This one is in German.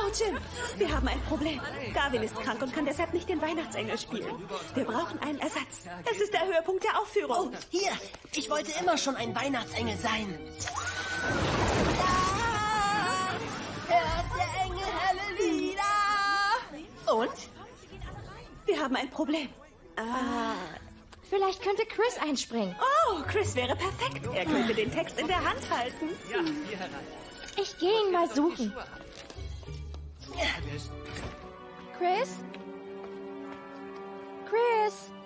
Jim, wir haben ein Problem. Garvin ist krank und kann deshalb nicht den Weihnachtsengel spielen. Wir brauchen einen Ersatz. Es ist der Höhepunkt der Aufführung. Oh, hier. Ich wollte immer schon ein Weihnachtsengel sein. Hört der Engel helle Lieder. Und? Wir haben ein Problem. Vielleicht könnte Chris einspringen. Oh, Chris wäre perfekt. Er könnte den Text in der Hand halten. Ja, hier herein. Ich gehe ihn mal suchen. Chris? Chris?